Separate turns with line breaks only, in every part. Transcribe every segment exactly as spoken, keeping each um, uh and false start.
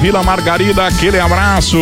Vila Margarida, aquele abraço.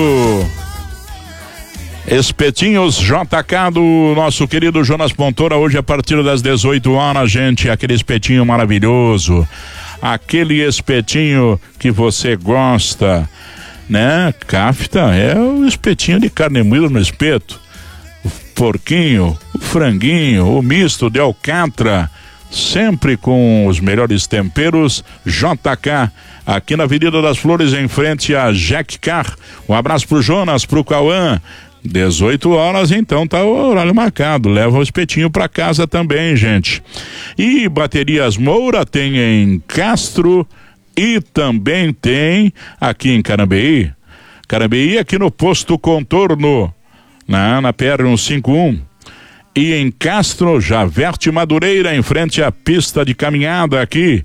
Espetinhos J K do nosso querido Jonas Pontora, hoje a partir das dezoito horas, gente, aquele espetinho maravilhoso, aquele espetinho que você gosta, né? Kafta é o espetinho de carne moída no espeto, o porquinho, o franguinho, o misto de alcatra, sempre com os melhores temperos. J K, aqui na Avenida das Flores, em frente a Jack Car. Um abraço pro Jonas, pro Cauã. dezoito horas, então tá o horário marcado. Leva o espetinho pra casa também, gente. E Baterias Moura tem em Castro e também tem aqui em Carambeí. Carambeí, aqui no Posto Contorno, na, na P R cento e cinquenta e um. E em Castro, Javerte Madureira, em frente à pista de caminhada aqui.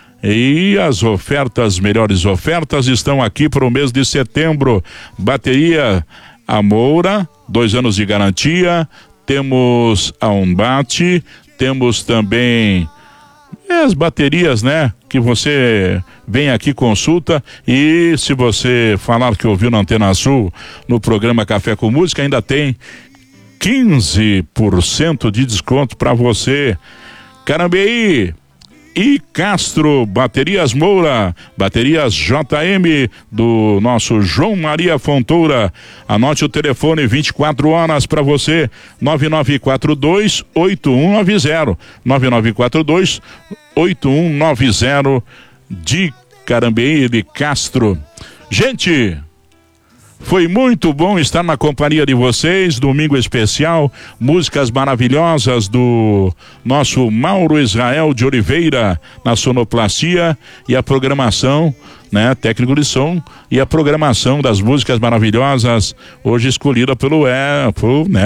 E as ofertas, melhores ofertas, estão aqui para o mês de setembro. Bateria a Moura, dois anos de garantia. Temos a Umbate, temos também as baterias, né? Que você vem aqui, consulta, e se você falar que ouviu na Antena Sul, no programa Café com Música, ainda tem quinze por cento de desconto para você. Carambeí e Castro, Baterias Moura, Baterias J M do nosso João Maria Fontoura. Anote o telefone, vinte e quatro horas para você, nove nove quatro dois oito um nove zero, nove nove quatro dois oito um nove zero, de Carambeí e de Castro. Gente, foi muito bom estar na companhia de vocês, domingo especial, músicas maravilhosas do nosso Mauro Israel de Oliveira na sonoplastia, e a programação, né, técnico de som, e a programação das músicas maravilhosas, hoje escolhida pelo, é, pelo, né,